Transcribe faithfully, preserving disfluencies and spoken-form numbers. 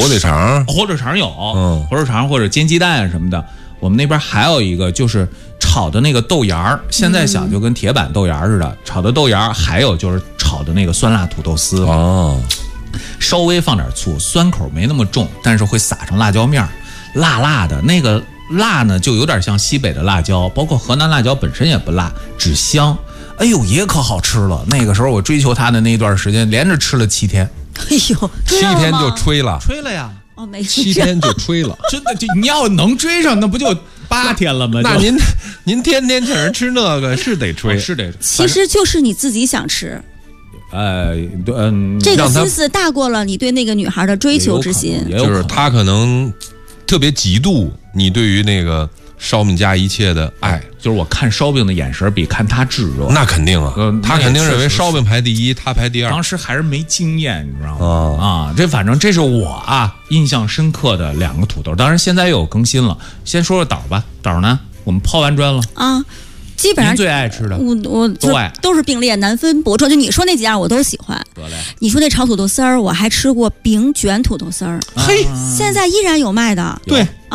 火腿肠， 火腿肠有， 嗯， 火腿肠或者煎鸡蛋什么的。我们那边还有一个就是炒的那个豆芽儿，现在想就跟铁板豆芽似的，炒的豆芽，还有就是炒的那个酸辣土豆丝。 哦， 稍微放点醋，酸口没那么重，但是会撒上辣椒面儿，辣辣的。那个辣呢，就有点像西北的辣椒，包括河南辣椒本身也不辣，只香。哎呦，也可好吃了。那个时候我追求它的那一段时间，连着吃了七天。 哎呦， 七天就吹了， 吹了呀。 哦，没七天就吹了， 真的，就你要能追上，那不就八天了吗？ 那您您天天请人吃那个是得吹， 哦、是得。 其实就是你自己想吃， 呃，嗯， 这个心思大过了你对那个女孩的追求之心， 就是他可能特别嫉妒你对于那个烧饼家一切的爱， 就是我看烧饼的眼神比看他炙热。 那肯定啊， 呃、 他肯定认为烧饼排第一，他排第二。 当时还是没经验，你知道吗？ 哦、 啊，这反正这是我啊印象深刻的两个土豆。当然现在又有更新了。先说说枣吧，枣呢，我们抛完砖了啊。基本上您最爱吃的， 我我都爱， 都是并列，难分伯仲。就你说那几样我都喜欢。 得嘞， 你说那炒土豆丝儿，我还吃过饼卷土豆丝儿， 嘿， 现在依然有卖的。 对。